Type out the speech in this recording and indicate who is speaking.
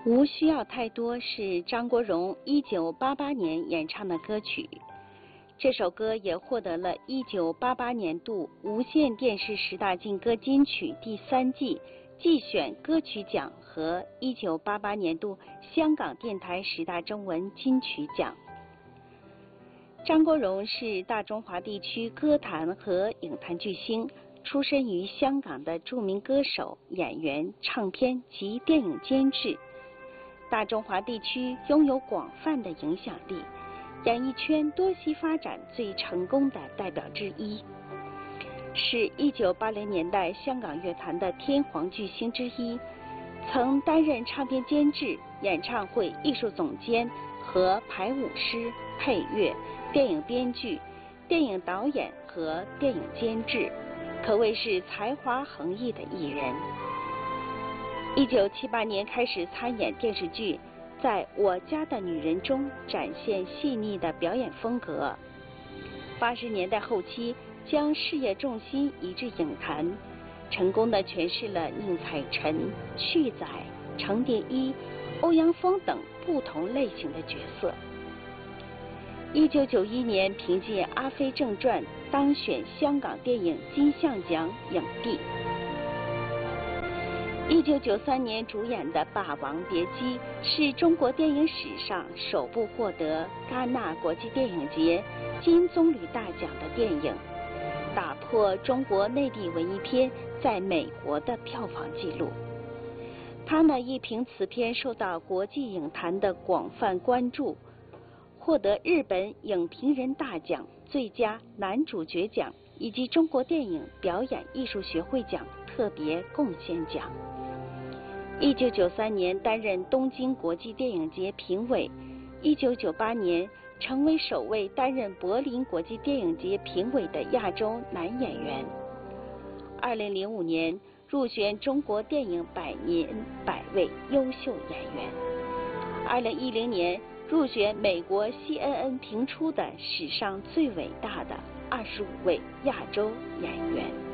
Speaker 1: 无需要太多是张国荣1988年演唱的歌曲，这首歌也获得了1988年度无线电视10大劲歌金曲第3季季选歌曲奖和1988年度香港电台10大中文金曲奖。张国荣是大中华地区歌坛和影坛巨星，出身于香港的著名歌手、演员、唱片及电影监制。大中华地区拥有广泛的影响力，演艺圈多栖发展最成功的代表之一，是1980年代香港乐坛的天皇巨星之一，曾担任唱片监制、演唱会艺术总监和排舞师、配乐、电影编剧、电影导演和电影监制，可谓是才华横溢的艺人。1978年开始参演电视剧，在我家的女人中展现细腻的表演风格。80年代后期将事业重心移至影坛，成功地诠释了宁采臣、旭仔、程蝶衣、欧阳锋等不同类型的角色。1991年凭借《阿飞正传》当选香港电影金像奖影帝。1993年主演的《霸王别姬》是中国电影史上首部获得戛纳国际电影节金棕榈大奖的电影，打破中国内地文艺片在美国的票房纪录。他呢亦凭此片受到国际影坛的广泛关注，获得日本影评人大奖、最佳男主角奖以及中国电影表演艺术学会奖特别贡献奖。1993年担任东京国际电影节评委，1998年成为首位担任柏林国际电影节评委的亚洲男演员。2005年入选中国电影100年100位优秀演员。2010年入选美国 CNN 评出的史上最伟大的25位亚洲演员。